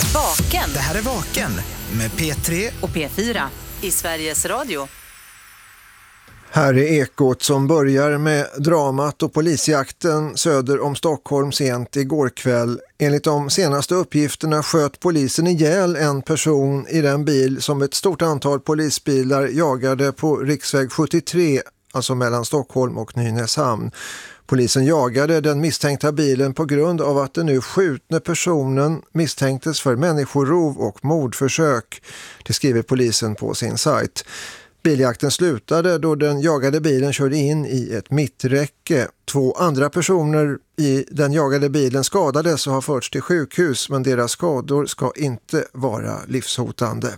Vaken. Det här är Vaken med P3 och P4 i Sveriges Radio. Här är Ekot som börjar med dramat och polisjakten söder om Stockholm sent igår kväll. Enligt de senaste uppgifterna sköt polisen ihjäl en person i den bil som ett stort antal polisbilar jagade på riksväg 73, alltså mellan Stockholm och Nynäshamn. Polisen jagade den misstänkta bilen på grund av att den nu skjutne personen misstänktes för människorov och mordförsök. Det skriver polisen på sin sajt. Biljakten slutade då den jagade bilen körde in i ett mitträcke. 2 andra personer i den jagade bilen skadades och har förts till sjukhus, men deras skador ska inte vara livshotande.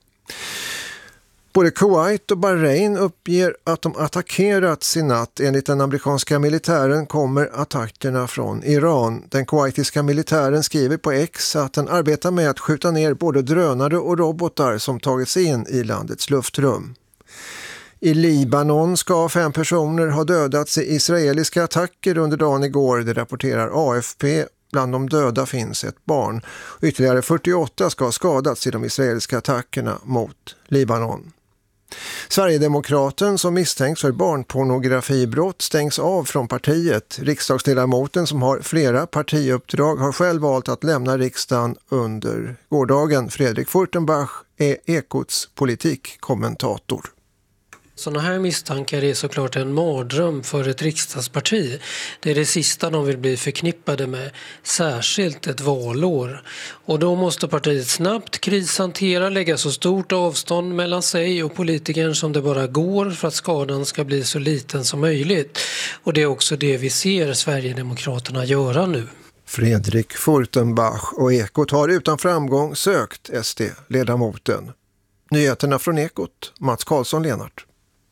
Både Kuwait och Bahrain uppger att de attackerats i natt. Enligt den amerikanska militären kommer attackerna från Iran. Den kuwaitiska militären skriver på X att den arbetar med att skjuta ner både drönare och robotar som tagit sig in i landets luftrum. I Libanon ska 5 personer ha dödats i israeliska attacker under dagen igår, det rapporterar AFP. Bland de döda finns ett barn. Ytterligare 48 ska ha skadats i de israeliska attackerna mot Libanon. Sverigedemokraten som misstänks för barnpornografibrott stängs av från partiet. Riksdagsledamoten som har flera partiuppdrag har själv valt att lämna riksdagen under gårdagen. Fredrik Furtenbach är Ekots politikkommentator. Sådana här misstankar är såklart en mardröm för ett riksdagsparti. Det är det sista de vill bli förknippade med, särskilt ett valår. Och då måste partiet snabbt krishantera, lägga så stort avstånd mellan sig och politikern som det bara går för att skadan ska bli så liten som möjligt. Och det är också det vi ser Sverigedemokraterna göra nu. Fredrik Furtenbach och Ekot har utan framgång sökt SD-ledamoten. Nyheterna från Ekot, Mats Karlsson-Lenart.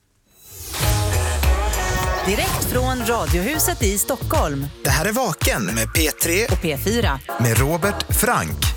Direkt från Radiohuset i Stockholm. Det här är Vaken med P3 och P4 med Robert Frank.